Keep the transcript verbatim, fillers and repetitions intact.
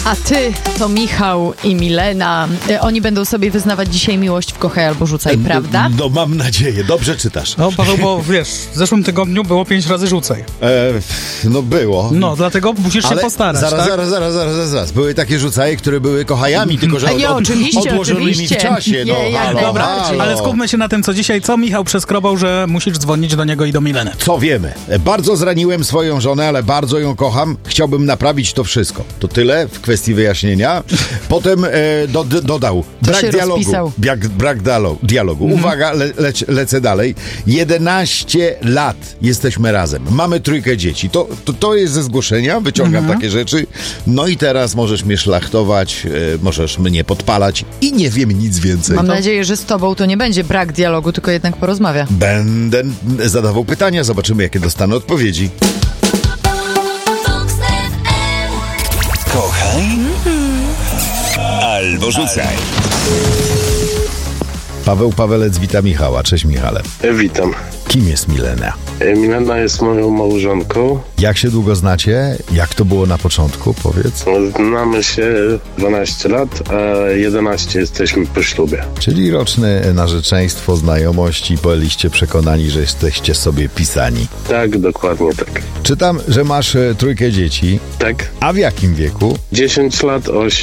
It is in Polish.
A ty to Michał i Milena. Oni będą sobie wyznawać dzisiaj miłość w Kochaj albo Rzucaj, prawda? No mam nadzieję, dobrze czytasz. No Paweł, bo wiesz, w zeszłym tygodniu było pięć razy rzucaj. E, no było. No, dlatego musisz Ale się postarać, zaraz, tak? zaraz, zaraz, zaraz, zaraz, zaraz. Były takie rzucaje, które były kochajami, tylko że A nie, od, oczywiście, odłożyli oczywiście. mi w czasie. No, Nie, jak halo, dobra, halo. Ale skupmy się na tym, co dzisiaj. Co Michał przeskrobał, że musisz dzwonić do niego i do Mileny? Co wiemy? Bardzo zraniłem swoją żonę, ale bardzo ją kocham. Chciałbym naprawić to wszystko. To tyle w kwestii wyjaśnienia. Potem e, do, d- dodał brak się dialogu. rozpisał. Brak, brak dialogu. dialogu. Mhm. Uwaga, le, lec, lecę dalej. jedenaście lat jesteśmy razem. Mamy trójkę dzieci. To, to, to jest ze zgłoszenia. Wyciągam Mhm. takie rzeczy. No i teraz możesz mnie szlachtować, e, możesz mnie podpalać i nie wiem nic więcej. Mam To nadzieję, że z tobą to nie będzie brak dialogu, tylko jednak porozmawia. Będę zadawał pytania. Zobaczymy, jakie dostanę odpowiedzi. Kochaj albo rzucaj. Paweł Pawelec wita Michała. Cześć, Michale. Witam. Kim jest Milena? Milena jest moją małżonką. Jak się długo znacie? Jak to było na początku? Powiedz. Znamy się dwanaście lat, a jedenaście jesteśmy po ślubie. Czyli roczne narzeczeństwo, znajomość i byliście przekonani, że jesteście sobie pisani. Tak, dokładnie tak. Czytam, że masz e, trójkę dzieci. Tak. A w jakim wieku? dziesięć lat, osiem.